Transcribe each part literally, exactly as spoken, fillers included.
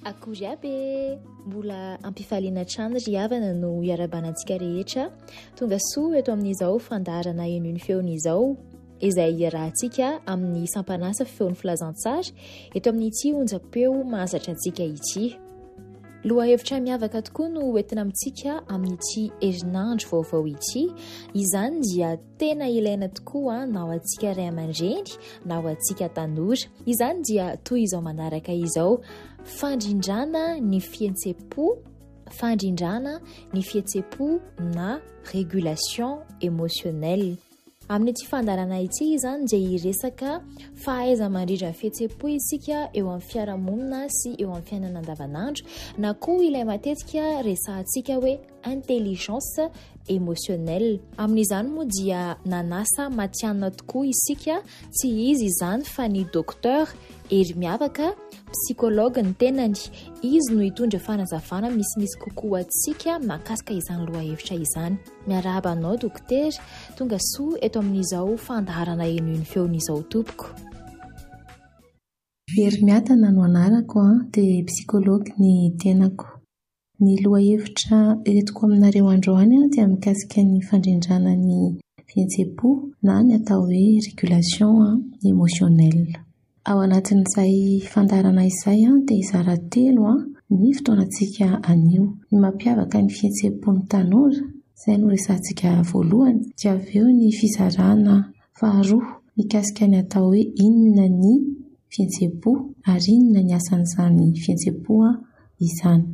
Akory aby mbola ampifaliana trano ry havana no iarabanantsika rehetra tonga soa eto amin'izao fandarana eno ny feon'izao izay rahantsika amin'ny sampanasa feon'ny filazantsary eto amin'ity onjam-peo mahazatra antsika ity. Loha hevitra miavaka tokoa no entina amintsika amin'ity herinandro vaovao ity. Izany dia tena ilaina tokoa na ao antsika ray aman-dreny na ao antsika tanora. Izany dia toy izao manaraka izao: fandrindrana ny fihetsepo, fandrindrana ny fihetsepo na régulation émotionnelle. Amin'ity fandarana ity izany dia iresaka fahaiza mandrindra ny fihetsepo isika eo amin'ny fiarahamonina sy eo amin'ny fiainana andavanandro, na koa ilay matetika resahantsika hoe intelligence émotionnelle. Amin'izany moa dia nanasa matianina tokoa isika, tsy izy izany fa ny docteur ery miavaka psychologue ny tenany. Izy no hitondra fanazavana misimisy kokoa atsika mahakasika izany loha hevitra izany. Miarahaba anao dokotera, tonga soa eto amin'izao fandaharana eno ny feon'izao tompoko. Ery miatana no anarako dia psychologue ny tenako. Ny loha hevitra entiko aminareo androany dia mikasika ny fandrindrana ny fihetsepo na ny atao hoe régulation émotionnelle. Ao anatin'izay fandarana izay dia izara telo ny fotoanantsika anio. Ny mampiavaka ny fihetsepon'ny tanora, izay no resantsika voalohany, dia avy eo ny fizarana faharoa mikasika ny atao hoe inona ny fihetsepo ary inona ny asan'izany fihetsepo izany.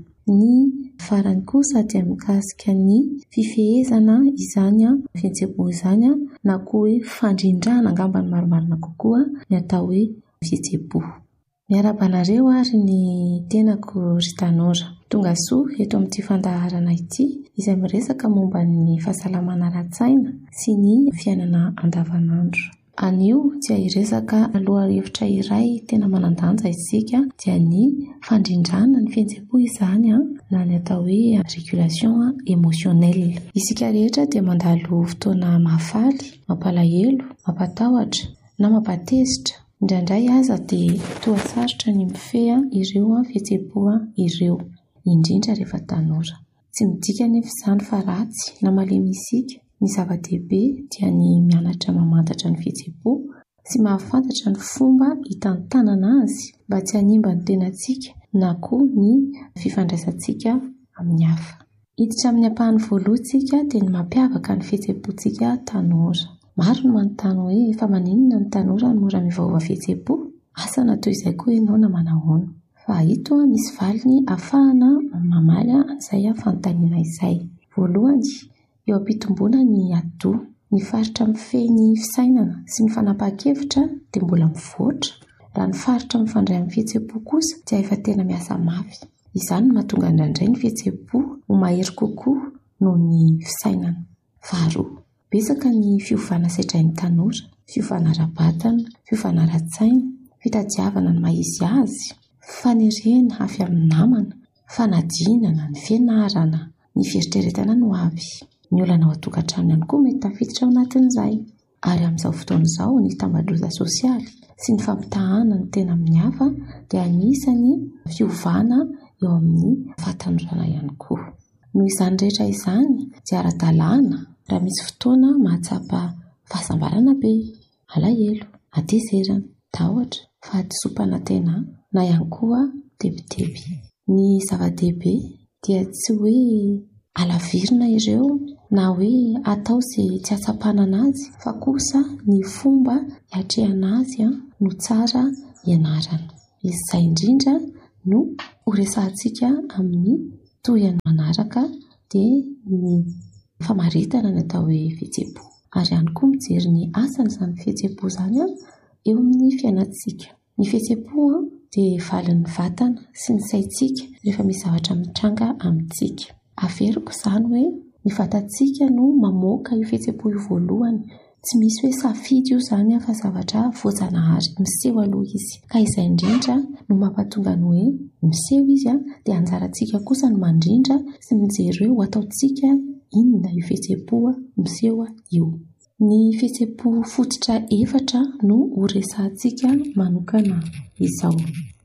Ny farany kosa dia mikasika ny fifehezana izany fihetsepo izany na koa hoe fandrindrana angamba ny marimarina kokoa ny atao hoe fihetsepo. Miarabanareo ary ny tenako ry tanora, tonga soa eto amin'ity fandaharana ity izay miresaka momba ny fahasalamana ara-tsaina sy ny fiainana andavanandro. Anio dia iresaka loha hevitra iray tena manan-danja isika, dia ny fandrindrana ny fihetsepo izany na ny atao hoe régulation émotionnelle. Isika rehetra dia mandalo fotoana mahafaly, mampalahelo, mampatahotra na mampatezitra. Indraindray aza dia toa sarotra ny mifehy ireo fihetsepo ireo, indrindra rehefa tanora. Tsy midika nefa izany fa ratsy na malemy isika. Ny zava-dehibe dia ny mianatra mamantatra ny fihetsepo sy mahafantatra ny fomba hitantanana azy mba tsy hanimba ny tenantsika na koa ny fifandraisantsika amin'ny hafa. Hiditra amin'ny ampahany voalohantsika dia ny mampiavaka ny fihetsepontsika tanora. Maro no manontany hoe fa maninona ny tanora no mora mivaova fihetsepo? Asa natao izay koa ianao na manahoana? Fa ito misy valiny ahafahana mamaly an'izay fanontaniana izay. Voalohany, eo ampitomboana ny ado, ny faritra mifehy ny fisainana sy ny fanapahan-kevitra dia mbola mivoatra. Raha ny faritra mifandray amin'ny fihetsepo kosa dia efa tena miasa mafy. Izany no mahatonga indraindray ny fihetsepo ho mahery kokoa noho ny fisainana. Faharoa, betsaka ny fiovana sedrain'ny tanora, fiovana ara-batana, fiovana ara-tsaina, fitadiavana ny mahizy azy, fanerena avy amin'ny namana, fanadinana, ny fianarana, ny fieritreretana no avy. Ny olana ao an-tokantrano ihany koa mety tafiditra ao anatin'izay. Ary amin'izao fotoana izao ny tambajotran sosialy sy ny fampitahana ny tena amin'ny hafa dia anisany fiovana eo amin'ny fahatanorana ihany koa. Noho izany rehetra izany dia ara-dalàna raha misy fotoana mahatsapa fahasambarana be, alahelo, atezerana, tahotra, fahadisompana tena na ihany koa debideby. Ny zava-dehibe dia tsy hoe alavirina ireo na hoe atao izay tsy atsapana anazy, fa kosa ny fomba hiatrehana azy no tsara ianarana. Izay indrindra no horesantsika amin'ny tohany manaraka dia ny famaritana ny atao hoe fihetsepo. Ary ihany koa mijery ny asan'izany fihetsepo izany eo amin'ny fiainantsika. Ny fihetsepo dia valin'ny vatana sy ny saintsika rehefa misy zavatra mitranga amintsika. Averiko izany hoe ny vatantsika no mamoaka io fihetsepo io voalohany. Tsy misy hoe safidy io izany fa zavatra voajanahary, miseho aloha izy. Ka izay indrindra no mampatonga ny hoe miseho izy dia anjarantsika kosa ny mandrindra sy mijery hoe ho ataontsika inona io fihetsepo miseho io. Ny fihetsepo fototra efatra no horesantsika manokana izao.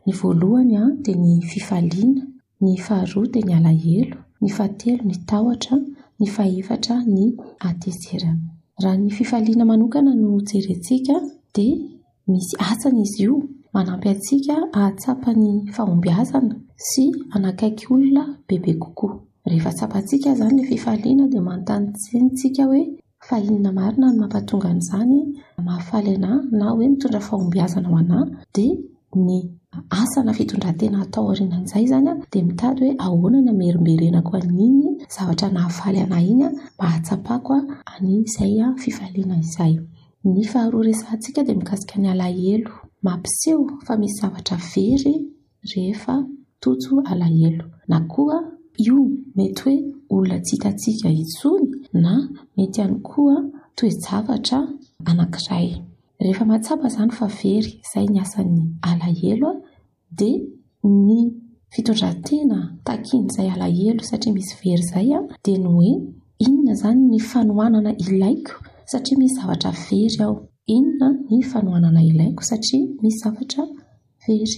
Ny voalohany a dia ny fifaliana, ny faharoa dia ny alahelo, ny fahatelo ny tahotra, ny fahaefatra ny hatezerana. Raha ny fifaliana manokana no jerentsika dia misy asana izy io manampy antsika ahatsapa ny fahombiazana sy anakaiky olona bebe kokoa. Rehefa tsapantsika zany ilay fifaliana dia manontany tsentsika hoe fa inona marina no mampatonga an'izany mahafaly anahy na hoe mitondra fahombiazana ho anahy, dia ny asana fitondran-tena atao aorianan'izay zany a dia mitady hoe ahoana ny amerimberenako an'iny zavatra nahafaly anahy iny mba hatsapako an'izay fifaliana izay. Ny faharoa resantsika dia mikasika ny alahelo, mampiseho fa misy zavatra very rehefa toto alahelo, na koa io mety hoe olona tsy hitantsika intsony na mety ihany koa toe-javatra anankiray. Rehefa mahatsapa zany fa very, izay ny asan'ny alahelo dia ny fitondran-tena takian'izay alahelo satria misy very izay dia ny hoe inona zany ny fanohanana ilaiko satria misy zavatra very ao. Inona ny fanohanana ilaiko satria misy zavatra very.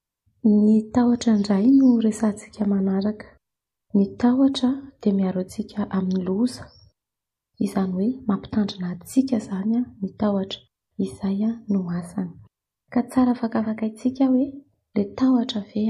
Ny tahotra indray no resantsika manaraka. Ny tahotra dia miaro antsika amin'ny loza, izany hoe mampitandrina antsika zany ny tahotra, izay no asany. Ka tsara fakafakaintsika hoe le tahotra ve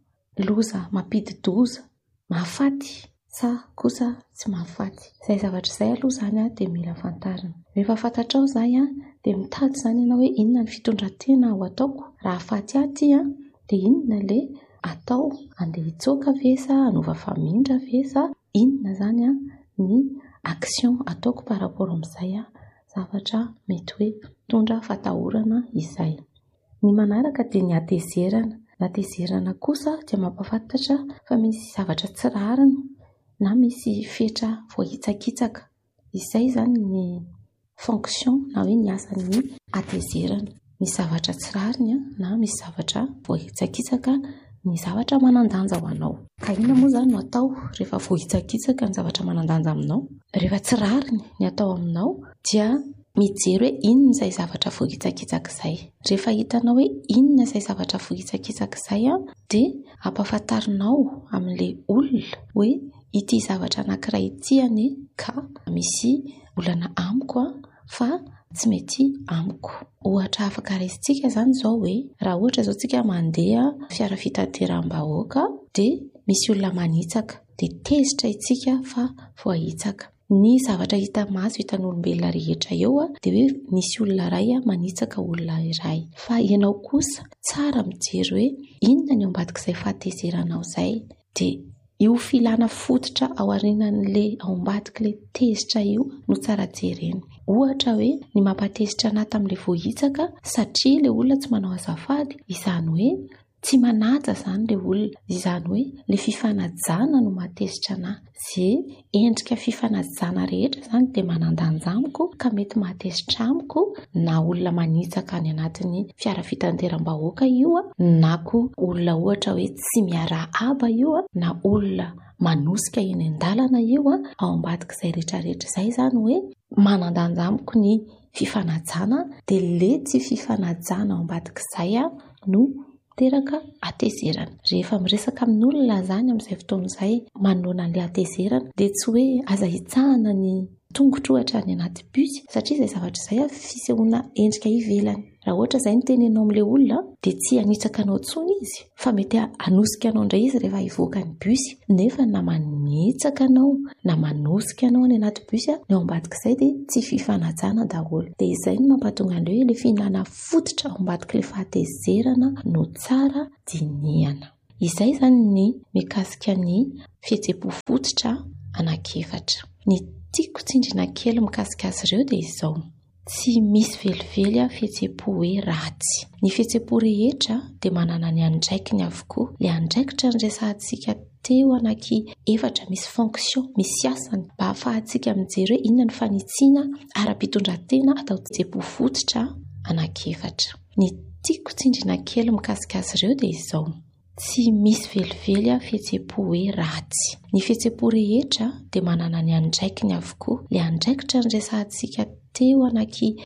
loza mampidi-doza, mahafaty sa kosa tsy mahafaty. Izay zavatra izay aloha zany dia mila fantarina. Rehefa fantatrao izay dia mitady zany ianao hoe inona ny fitondran-tena ho ataoko. Raha afaty aty dia inona ilay atao, andeha hitsoaka ve sa hanova famindra ve sa inona zany ny action ataoko par rapport amin'izay zavatra mety hoe mitondra fatahorana izay. Ny manaraka dia ny hatezerana. Ny hatezerana kosa dia mampafantatra fa misy zavatra tsy rariny na misy fetra voahitsakitsaka. Izay zany ny fonction na hoe ny asan'ny hatezerana. Misy zavatra tsy rariny na misy zavatra voahitsakitsaka ny zavatra manan-danja ho anao. Ka inona moa zany no atao rehefa voahitsakitsaka ny zavatra manan-danja aminao? Rehefa tsy rariny ny atao aminao dia mijery hoe inona izay zavatra voahitsakitsaka izay. Rehefa hitanao hoe inona izay zavatra voahitsakitsaka izay dia ampafantarinao amin'ilay olona hoe ity zavatra anankiray ity anie ka misy olana amiko fa tsy mety amiko. Ohatra afaka raisintsika zany zao hoe raha ohatra zao tsika mandeha fiara fitateram-bahoaka dia misy olona manitsaka dia tezitra itsika fa voahitsaka. Ny zavatra hita maso hitan'olombelona rehetra eo dia hoe nisy olona iray manitsaka olona iray. Fa ianao kosa tsara mijery hoe inona ny ao ambadik'izay fahatezeranao izay, dia io filana fototra ao aorianan'ilay ao ambadik'ilay tezitra io no tsara jerena. Ohatra hoe ny mampatezitra anahy tamin'ilay voahitsaka satria ilay olona tsy manao azafady, izany hoe tsy manaja zany ilay olona, izany hoe ilay fifanajana no mahatezitra anahy. Izay endrika fifanajana rehetra zany dia manan-danja amiko ka mety mahatezitra amiko, na olona manitsaka any anatin'ny fiara fitateram-bahoaka io na koa olona ohatra hoe tsy miarahaba io na olona manosika eny an-dalana io ao ambadik'izay rehetrarehetra izay zany hoe manan-danja amiko ny fifanajana, dia le tsy fifanajana ao ambadik'izay no teraka hatezerana. Rehefa miresaka amin'olona zany amin'izay fotoana izay manoloana an'ilay hatezerana dia tsy hoe aza hitsahana ny tongotra ohatra any anaty bus satria izay zavatra izay fisehoana endrika ivelany. Raha ohatra izay ny tenenao amin'ilay olona dia tsy hanitsaka anao intsony izy fa mety hanosika anao indray izy rehefa hivoaka ny bus, nefa na manitsaka anao na manosika anao any anaty bus ny ao ambadik'izay dia tsy fifanajana daholo. Dia izay no mampatonga an'ilay hoe ilay fihinana fototra ao ambadik'ilay fahatezerana no tsara dinihana. Izay zany ny mikasika ny fihetseham-po fototra anankiefatra. Ny tiako tsindrina kely mikasika azy ireo dia izao: tsy misy velively fihetseham-po hoe ratsy. Ny fihetseham-po rehetra dia manana ny andraikiny avokoa. Ilay andraikitra ny resantsika teo anaky efatra misy fonction, misy asany mba ahafahantsika mijery hoe inona ny fanitsiana ara-pitondran-tena atao fihetseham-po fototra anankiefatra. Ny tiako tsindrina kely mikasika azy ireo dia izao: tsy misy velively fihetseham-po hoe ratsy. Ny fihetseham-po rehetra dia manana ny andraikiny avokoa. Ilay andraikitra ny resantsika teo anaky